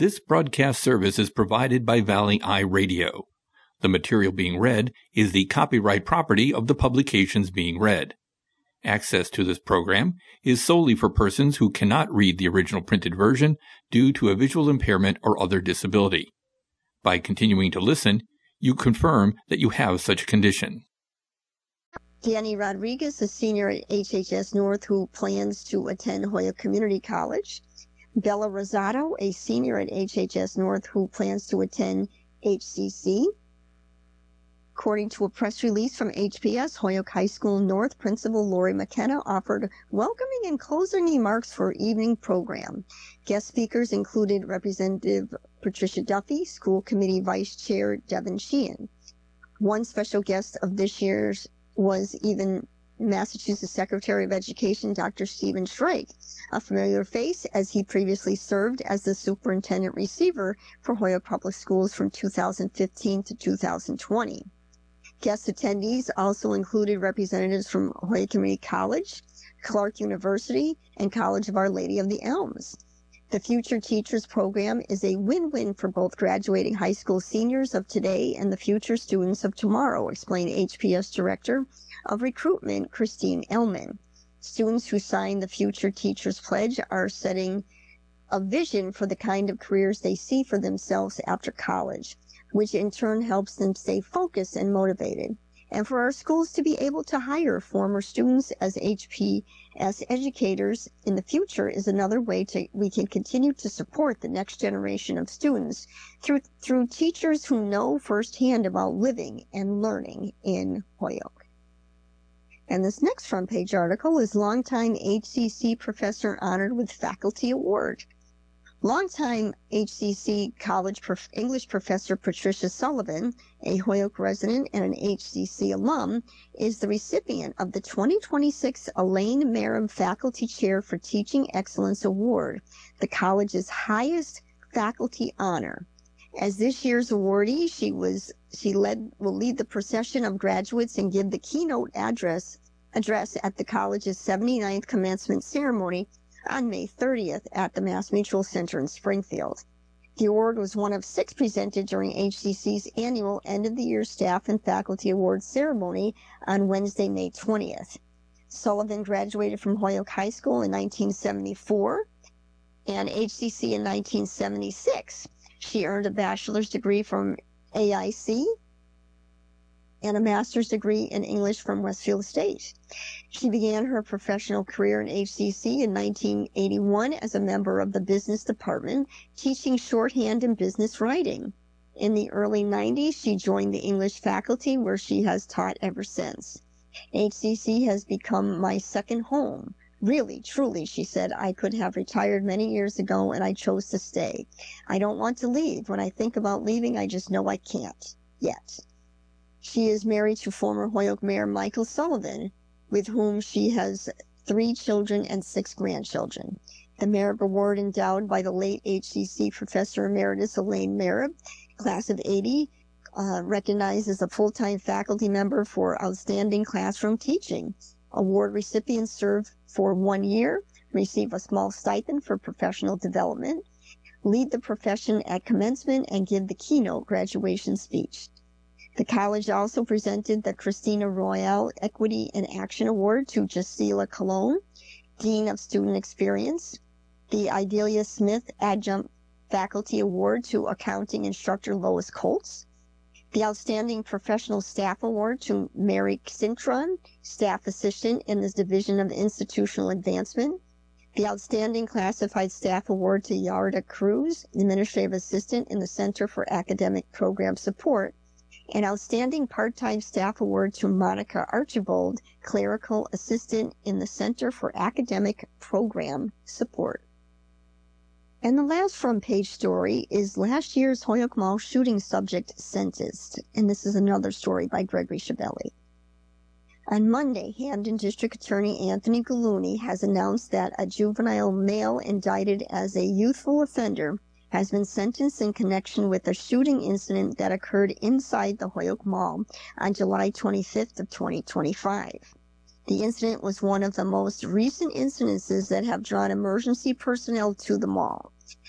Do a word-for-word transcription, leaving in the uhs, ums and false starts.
This broadcast service is provided by Valley Eye Radio. The material being read is the copyright property of the publications being read. Access to this program is solely for persons who cannot read the original printed version due to a visual impairment or other disability. By continuing to listen, you confirm that you have such a condition. Danny Rodriguez, a senior at H H S North who plans to attend Hoyoke Community College. Bella Rosado, a senior at H H S North who plans to attend H C C. According to a press release from H P S, Hoyoke High School North Principal Lori McKenna offered welcoming and closing remarks for evening program. Guest speakers included Representative Patricia Duffy, School Committee Vice Chair Devin Sheehan. One special guest of this year's was even Massachusetts Secretary of Education, Doctor Stephen Schrage, a familiar face as he previously served as the superintendent receiver for Hoyoke Public Schools from two thousand fifteen to two thousand twenty. Guest attendees also included representatives from Hoyoke Community College, Clark University, and College of Our Lady of the Elms. The Future Teachers Program is a win-win for both graduating high school seniors of today and the future students of tomorrow, explained H P S Director of Recruitment, Christine Ellman. Students who sign the Future Teachers Pledge are setting a vision for the kind of careers they see for themselves after college, which in turn helps them stay focused and motivated. And for our schools to be able to hire former students as H P S educators in the future is another way to we can continue to support the next generation of students through through teachers who know firsthand about living and learning in Hoyoke. And this next front page article is longtime H C C professor honored with faculty award. Longtime H C C College prof- English professor Patricia Sullivan, a Hoyoke resident and an H C C alum, is the recipient of the twenty twenty-six Elaine Merriam Faculty Chair for Teaching Excellence Award, the college's highest faculty honor. As this year's awardee, she was she led will lead the procession of graduates and give the keynote address address at the college's seventy-ninth commencement ceremony on May thirtieth at the Mass Mutual Center in Springfield. The award was one of six presented during H C C's annual end-of-the-year staff and faculty awards ceremony on Wednesday, May twentieth. Sullivan graduated from Hoyoke High School in nineteen seventy-four and H C C in nineteen seventy-six. She earned a bachelor's degree from A I C and a master's degree in English from Westfield State. She began her professional career in H C C in nineteen eighty-one as a member of the business department, teaching shorthand and business writing. In the early nineties, she joined the English faculty, where she has taught ever since. H C C has become my second home. Really, truly, she said, I could have retired many years ago and I chose to stay. I don't want to leave. When I think about leaving, I just know I can't yet. She is married to former Hoyoke Mayor Michael Sullivan, with whom she has three children and six grandchildren. The Merit Award endowed by the late H C C Professor Emeritus Elaine Merritt, class of eighty, uh, recognizes a full-time faculty member for outstanding classroom teaching. Award recipients serve for one year, receive a small stipend for professional development, lead the profession at commencement, and give the keynote graduation speech. The college also presented the Christina Royale Equity and Action Award to Jasila Colon, Dean of Student Experience, the Idelia Smith Adjunct Faculty Award to Accounting Instructor Lois Colts, the Outstanding Professional Staff Award to Mary Cintron, Staff Assistant in the Division of Institutional Advancement, the Outstanding Classified Staff Award to Yarda Cruz, Administrative Assistant in the Center for Academic Program Support, an Outstanding Part-Time Staff Award to Monica Archibald, Clerical Assistant in the Center for Academic Program Support. And the last front page story is last year's Hoyoke Mall shooting subject sentenced. And this is another story by Gregory Chiavelli. On Monday, Hampden District Attorney Anthony Gallooni has announced that a juvenile male indicted as a youthful offender has been sentenced in connection with a shooting incident that occurred inside the Hoyoke Mall on July twenty-fifth of twenty twenty-five. The incident was one of the most recent incidences that have drawn emergency personnel to the mall.